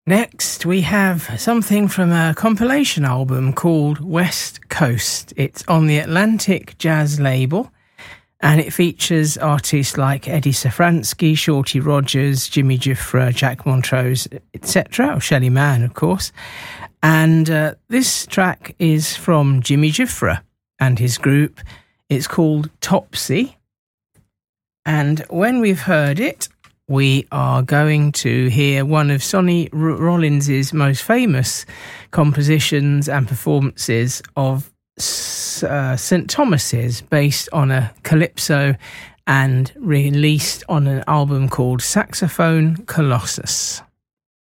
Next, we have something from a compilation album called West Coast. It's on the Atlantic Jazz label, and it features artists like Eddie Safransky, Shorty Rogers, Jimmy Giuffre, Jack Montrose, etc., or Shelly Manne, of course. And this track is from Jimmy Giuffre and his group. It's called Topsy. And when we've heard it, we are going to hear one of Sonny Rollins' most famous compositions and performances of St. Thomas's, based on a calypso and released on an album called Saxophone Colossus.